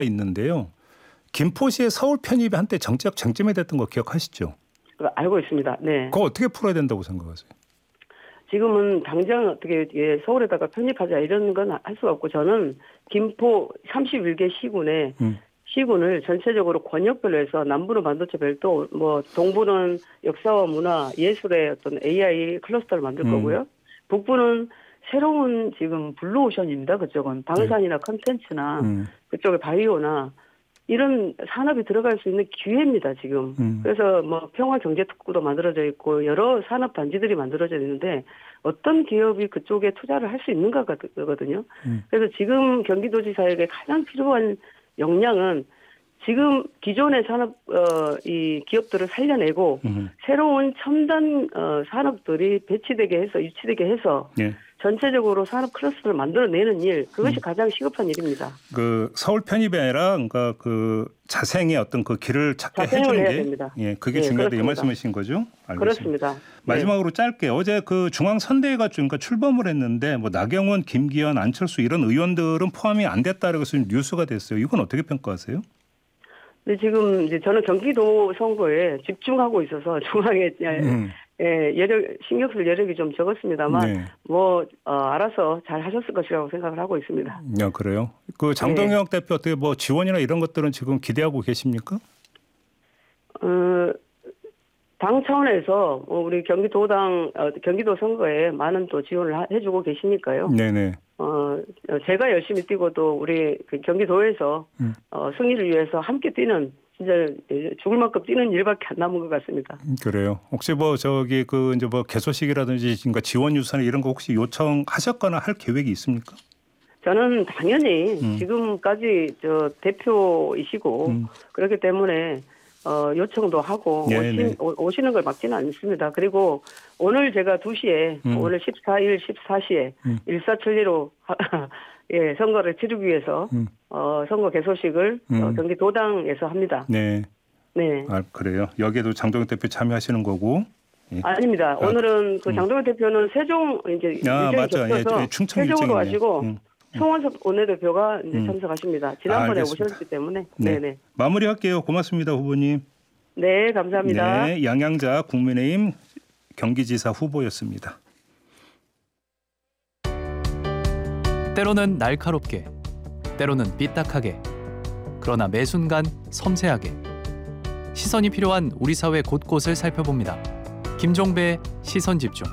있는데요. 김포시의 서울 편입이 한때 정치적 쟁점이 됐던 거 기억하시죠? 알고 있습니다. 네. 그거 어떻게 풀어야 된다고 생각하세요? 지금은 당장 어떻게 서울에다가 편입하자 이런 건 할 수가 없고 저는 김포 31개 시군에 시군을 전체적으로 권역별로 해서 남부는 반도체 별도, 뭐 동부는 역사와 문화, 예술의 어떤 AI 클러스터를 만들 거고요. 북부는 새로운 지금 블루오션입니다. 그쪽은 방산이나 컨텐츠나 그쪽에 바이오나 이런 산업이 들어갈 수 있는 기회입니다, 지금. 그래서 뭐 평화경제특구도 만들어져 있고 여러 산업 단지들이 만들어져 있는데 어떤 기업이 그쪽에 투자를 할 수 있는가거든요. 그래서 지금 경기도지사에게 가장 필요한 역량은 지금 기존의 산업, 이 기업들을 살려내고 새로운 첨단, 산업들이 배치되게 해서, 유치되게 해서 예. 전체적으로 산업 클러스터를 만들어내는 일, 그것이 가장 시급한 일입니다. 그 서울 편입이 아니라 그러니까 그 자생의 어떤 그 길을 찾게 자생을 해주는 해야 게 됩니다. 예, 그게 네, 중요하다 이 그렇습니다. 말씀이신 거죠? 알겠습니다. 그렇습니다. 마지막으로 짧게 어제 그 중앙선대위가 그러니까 출범을 했는데 뭐 나경원, 김기현, 안철수 이런 의원들은 포함이 안 됐다라고 지금 뉴스가 됐어요. 이건 어떻게 평가하세요? 네, 지금 이제 저는 경기도 선거에 집중하고 있어서 중앙에 신경 쓸 여력이 좀 적었습니다만 네. 알아서 잘 하셨을 것이라고 생각을 하고 있습니다. 야, 그래요? 그 장동혁 대표 어떻게 뭐 지원이나 이런 것들은 지금 기대하고 계십니까? 당 차원에서 우리 경기도당 경기도 선거에 많은 또 지원을 해주고 계시니까요. 네네. 제가 열심히 뛰고도 우리 그 경기도에서 승리를 위해서 함께 뛰는 진짜 죽을 만큼 뛰는 일밖에 안 남은 것 같습니다. 그래요. 혹시 뭐 저기 그 이제 뭐 개소식이라든지 그러니까 지원 유산 이런 거 혹시 요청하셨거나 할 계획이 있습니까? 저는 당연히 지금까지 대표이시고 그렇기 때문에 요청도 하고 오시는 걸 막지는 않습니다. 그리고 오늘 제가 2시에 오늘 14일 14시에 일사천리로 예, 선거를 치르기 위해서 선거 개소식을 경기도당에서 합니다. 네. 네. 아, 그래요. 여기에도 장동혁 대표 참여하시는 거고. 예. 아닙니다. 오늘은 그 장동혁 대표는 세종 이제 일정이 겹쳐서 세종으로 하시고 송원섭 원내대표가 이제 참석하십니다. 지난번에 오셨기 때문에. 네. 네네. 마무리할게요. 고맙습니다, 후보님. 네, 감사합니다. 네, 양양자 국민의힘 경기지사 후보였습니다. 때로는 날카롭게, 때로는 삐딱하게, 그러나 매 순간 섬세하게 시선이 필요한 우리 사회 곳곳을 살펴봅니다. 김종배의 시선집중.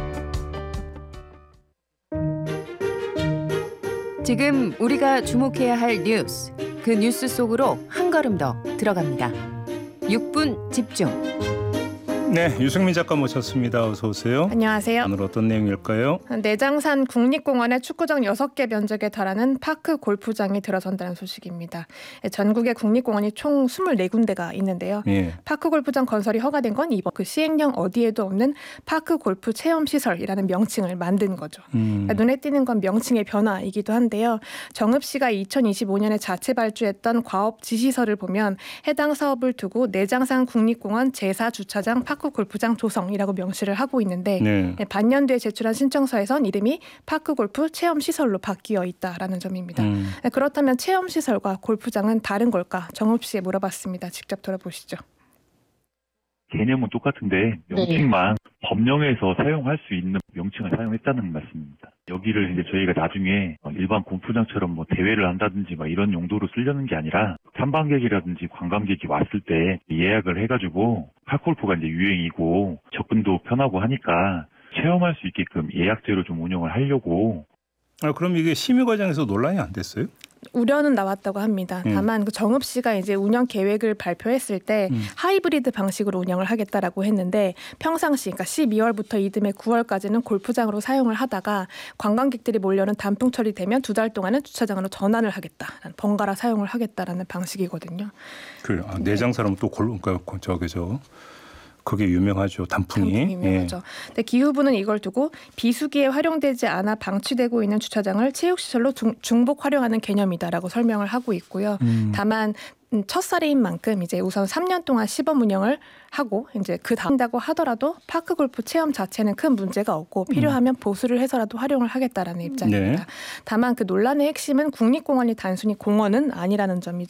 지금 우리가 주목해야 할 뉴스, 그 뉴스 속으로 한 걸음 더 들어갑니다. 6분 집중. 네, 유승민 작가 모셨습니다. 어서 오세요. 안녕하세요. 오늘 어떤 내용일까요? 내장산 국립공원에 축구장 6개 면적에 달하는 파크 골프장이 들어선다는 소식입니다. 전국에 국립공원이 총 24군데가 있는데요. 예. 파크 골프장 건설이 허가된 건 이번 그 시행령 어디에도 없는 파크 골프 체험시설이라는 명칭을 만든 거죠. 눈에 띄는 건 명칭의 변화이기도 한데요. 정읍시가 2025년에 자체 발주했던 과업 지시서를 보면 해당 사업을 두고 내장산 국립공원 제4주차장 파크 골프장 조성이라고 명시를 하고 있는데 반년도에 제출한 신청서에선 이름이 파크골프 체험시설로 바뀌어 있다라는 점입니다. 그렇다면 체험시설과 골프장은 다른 걸까? 정읍 씨에 물어봤습니다. 직접 들어보시죠. 개념은 똑같은데 명칭만 법령에서 사용할 수 있는 명칭을 사용했다는 말씀입니다. 여기를 이제 저희가 나중에 일반 골프장처럼 뭐 대회를 한다든지 막 이런 용도로 쓰려는 게 아니라 탐방객이라든지 관광객이 왔을 때 예약을 해가지고 파크골프가 이제 유행이고 접근도 편하고 하니까 체험할 수 있게끔 예약제로 좀 운영을 하려고. 그럼 이게 심의 과정에서 논란이 안 됐어요? 우려는 나왔다고 합니다. 다만 그 정읍 씨가 이제 운영 계획을 발표했을 때 하이브리드 방식으로 운영을 하겠다라고 했는데 평상시 그러니까 12월부터 이듬해 9월까지는 골프장으로 사용을 하다가 관광객들이 몰려는 단풍철이 되면 2달 동안은 주차장으로 전환을 하겠다. 번갈아 사용을 하겠다라는 방식이거든요. 그래요. 내장사람 또 그러니까 그게 유명하죠. 단풍이. 단풍이 유명하죠. 근데 기후부는 이걸 두고 비수기에 활용되지 않아 방치되고 있는 주차장을 체육시설로 중복 활용하는 개념이다라고 설명을 하고 있고요. 다만 첫 사례인 만큼 이제 우선 3년 동안 시범 운영을 하고 이제 그 다음다고 하더라도 파크 골프 체험 자체는 큰 문제가 없고 필요하면 보수를 해서라도 활용을 하겠다라는 입장입니다. 네. 다만 그 논란의 핵심은 국립공원이 단순히 공원은 아니라는 점이죠.